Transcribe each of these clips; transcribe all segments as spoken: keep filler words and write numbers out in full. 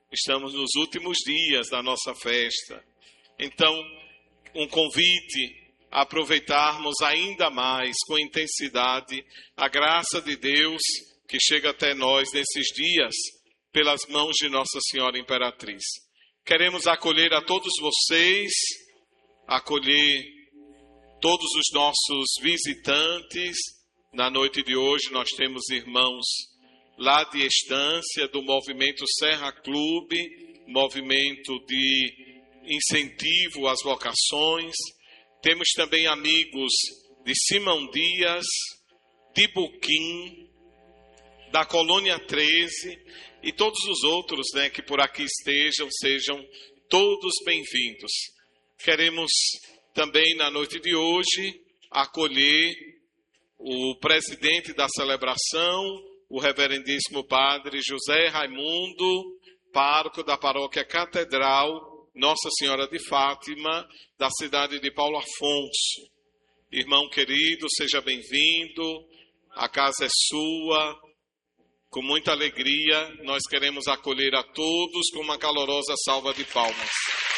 Estamos nos últimos dias da nossa festa. Então, um convite a aproveitarmos ainda mais, com intensidade, a graça de Deus que chega até nós nesses dias, pelas mãos de Nossa Senhora Imperatriz. Queremos acolher a todos vocês, acolher todos os nossos visitantes. Na noite de hoje nós temos irmãos lá de Estância, do movimento Serra Clube, movimento de incentivo às vocações. Temos também amigos de Simão Dias, de Buquim, da Colônia treze e todos os outros, né, que por aqui estejam, sejam todos bem-vindos. Queremos também na noite de hoje acolher o presidente da celebração, o reverendíssimo padre José Raimundo, pároco da paróquia Catedral Nossa Senhora de Fátima, da cidade de Paulo Afonso. Irmão querido, seja bem-vindo, a casa é sua. Com muita alegria, nós queremos acolher a todos com uma calorosa salva de palmas.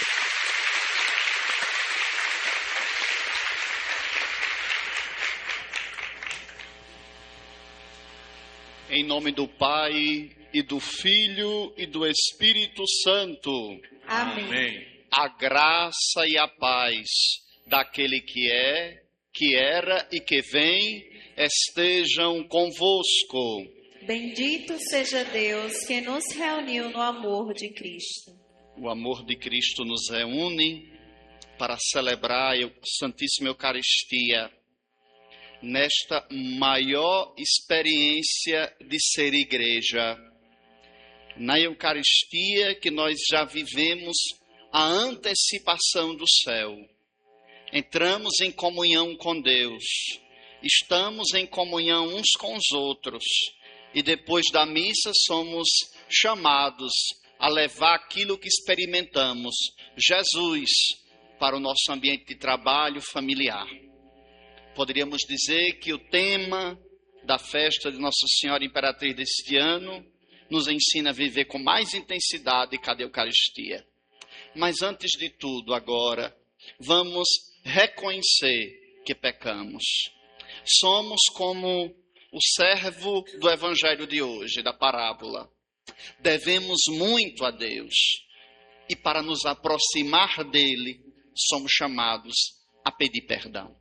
Em nome do Pai, e do Filho, e do Espírito Santo. Amém. Amém. A graça e a paz daquele que é, que era e que vem, estejam convosco. Bendito seja Deus que nos reuniu no amor de Cristo. O amor de Cristo nos reúne para celebrar a Santíssima Eucaristia, nesta maior experiência de ser igreja. Na Eucaristia que nós já vivemos a antecipação do céu. Entramos em comunhão com Deus, estamos em comunhão uns com os outros, e depois da missa somos chamados a levar aquilo que experimentamos, Jesus, para o nosso ambiente de trabalho familiar. Poderíamos dizer que o tema da festa de Nossa Senhora Imperatriz deste ano nos ensina a viver com mais intensidade cada Eucaristia. Mas antes de tudo, agora, vamos reconhecer que pecamos. Somos como o servo do Evangelho de hoje, da parábola. Devemos muito a Deus. E para nos aproximar dele, somos chamados a pedir perdão.